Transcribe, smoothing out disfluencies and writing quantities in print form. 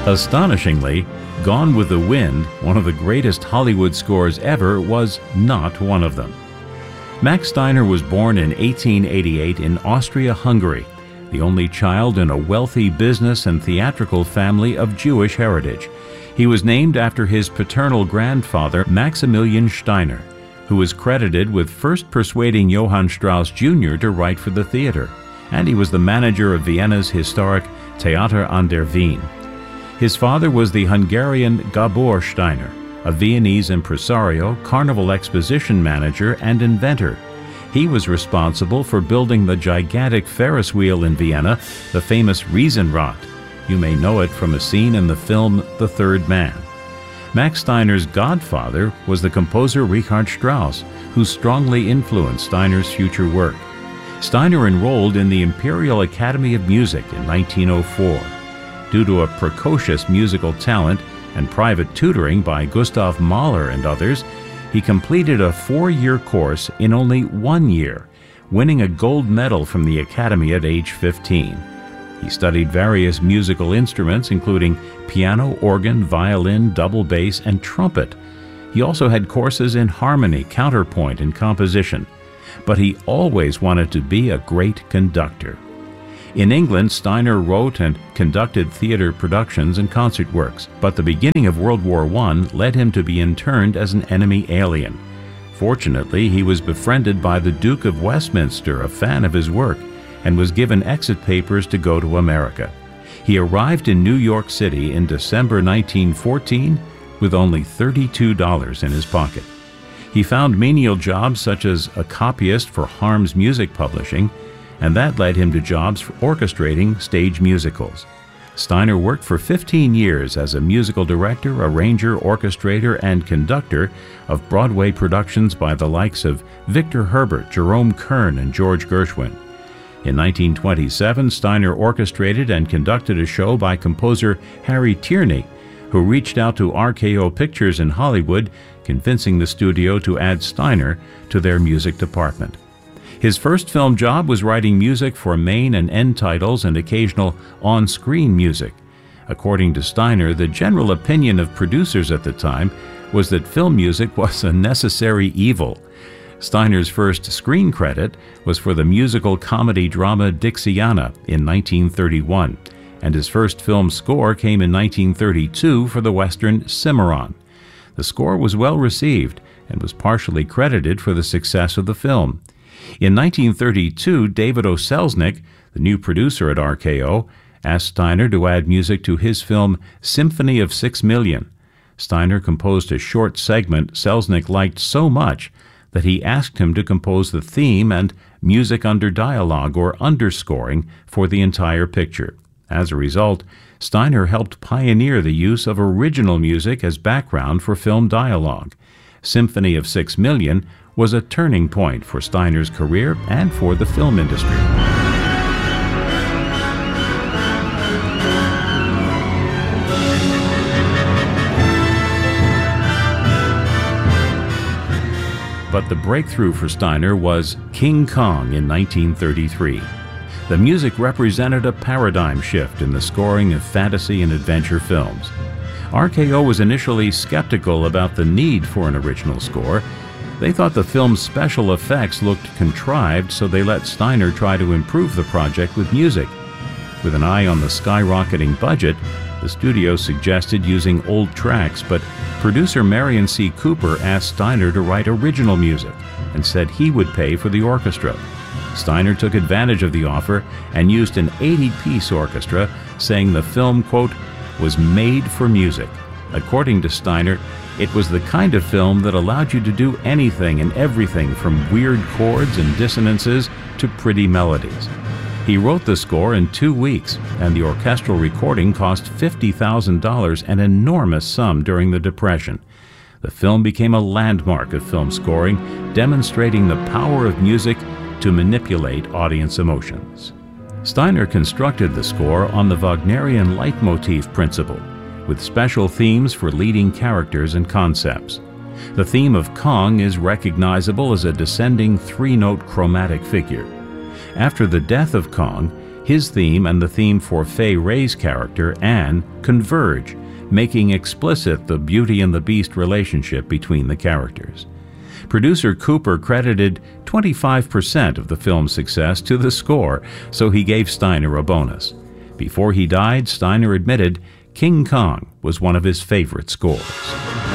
Astonishingly, Gone with the Wind, one of the greatest Hollywood scores ever, was not one of them. Max Steiner was born in 1888 in Austria-Hungary, the only child in a wealthy business and theatrical family of Jewish heritage. He was named after his paternal grandfather, Maximilian Steiner, who is credited with first persuading Johann Strauss Jr. to write for the theater, and he was the manager of Vienna's historic Theater an der Wien. His father was the Hungarian Gabor Steiner, a Viennese impresario, carnival exposition manager, and inventor. He was responsible for building the gigantic Ferris wheel in Vienna, the famous Riesenrad. You may know it from a scene in the film The Third Man. Max Steiner's godfather was the composer Richard Strauss, who strongly influenced Steiner's future work. Steiner enrolled in the Imperial Academy of Music in 1904. Due to a precocious musical talent and private tutoring by Gustav Mahler and others, he completed a 4-year course in only 1 year, winning a gold medal from the Academy at age 15. He studied various musical instruments, including piano, organ, violin, double bass, and trumpet. He also had courses in harmony, counterpoint, and composition. But he always wanted to be a great conductor. In England, Steiner wrote and conducted theater productions and concert works, but the beginning of World War I led him to be interned as an enemy alien. Fortunately, he was befriended by the Duke of Westminster, a fan of his work, and was given exit papers to go to America. He arrived in New York City in December 1914 with only $32 in his pocket. He found menial jobs such as a copyist for Harms Music Publishing, and that led him to jobs for orchestrating stage musicals. Steiner worked for 15 years as a musical director, arranger, orchestrator, and conductor of Broadway productions by the likes of Victor Herbert, Jerome Kern, and George Gershwin. In 1927, Steiner orchestrated and conducted a show by composer Harry Tierney, who reached out to RKO Pictures in Hollywood, convincing the studio to add Steiner to their music department. His first film job was writing music for main and end titles and occasional on-screen music. According to Steiner, the general opinion of producers at the time was that film music was a necessary evil. Steiner's first screen credit was for the musical comedy drama Dixiana in 1931, and his first film score came in 1932 for the western Cimarron. The score was well received and was partially credited for the success of the film. In 1932, David O. Selznick, the new producer at RKO, asked Steiner to add music to his film Symphony of 6 Million. Steiner composed a short segment Selznick liked so much that he asked him to compose the theme and music under dialogue or underscoring for the entire picture. As a result, Steiner helped pioneer the use of original music as background for film dialogue. Symphony of 6 Million was a turning point for Steiner's career and for the film industry. But the breakthrough for Steiner was King Kong in 1933. The music represented a paradigm shift in the scoring of fantasy and adventure films. RKO was initially skeptical about the need for an original score. They thought the film's special effects looked contrived, so they let Steiner try to improve the project with music. With an eye on the skyrocketing budget, the studio suggested using old tracks, but producer Marion C. Cooper asked Steiner to write original music and said he would pay for the orchestra. Steiner took advantage of the offer and used an 80-piece orchestra, saying the film, quote, was made for music. According to Steiner, it was the kind of film that allowed you to do anything and everything from weird chords and dissonances to pretty melodies. He wrote the score in 2 weeks, and the orchestral recording cost $50,000, an enormous sum during the Depression. The film became a landmark of film scoring, demonstrating the power of music to manipulate audience emotions. Steiner constructed the score on the Wagnerian leitmotif principle, with special themes for leading characters and concepts. The theme of Kong is recognizable as a descending 3-note chromatic figure. After the death of Kong, His theme and the theme for Fay Wray's character, Anne, converge, making explicit the Beauty and the Beast relationship between the characters. Producer Cooper credited 25% of the film's success to the score, so he gave Steiner a bonus. Before he died, Steiner admitted King Kong was one of his favorite scores.